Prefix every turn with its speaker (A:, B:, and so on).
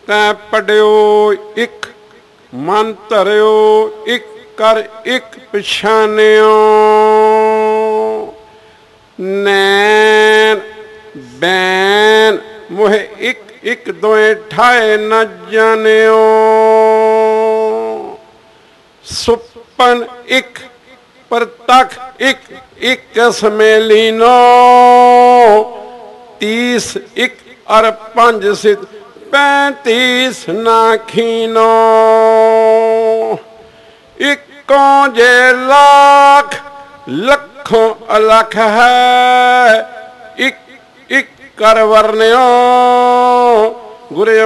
A: ਤੈਂ ਪੜਿਓ ਇੱਕ ਮਨ ਧਰਿਓ ਇੱਕ ਕਰ ਇੱਕ ਪਛਾਨਿਓ। ਨੈਣ ਬੈਨ ਮੋਹਿ ਇੱਕ ਇੱਕ ਦੋਏ ਠਾਏ ਨ ਜਾਣਿਓ। ਸੁਪਨ ਇੱਕ ਪ੍ਰਤੱਖ ਇੱਕ ਇੱਕ ਸਮੇਲੀਨੋ। 30 ਇੱਕ ਅਰ 5 ਸਿਧ 35 ਨਾ ਖੀਨੋ। ਇੱਕੋ ਜੇ ਲੱਖ ਲੱਖੋਂ ਅਲੱਖ ਹੈ ਇੱਕ ਇੱਕ ਕਰ ਵਰਨਿਓ। ਗੁਰੇ